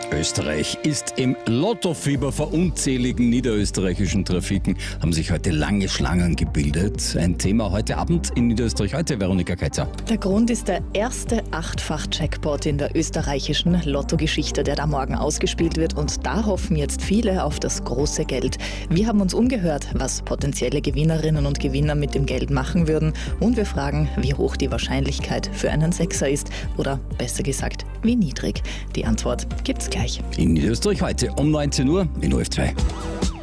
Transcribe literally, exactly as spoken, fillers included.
Österreich ist im Lottofieber. Vor unzähligen niederösterreichischen Trafiken haben sich heute lange Schlangen gebildet. Ein Thema heute Abend in Niederösterreich heute, Veronika Kaiser. Der Grund ist der erste Achtfach-Jackpot in der österreichischen Lottogeschichte, der da morgen ausgespielt wird. Und da hoffen jetzt viele auf das große Geld. Wir haben uns umgehört, was potenzielle Gewinnerinnen und Gewinner mit dem Geld machen würden. Und wir fragen, wie hoch die Wahrscheinlichkeit für einen Sechser ist. Oder besser gesagt, wie niedrig. Die Antwort gibt's gleich. In Niederösterreich heute um neunzehn Uhr in O F zwei.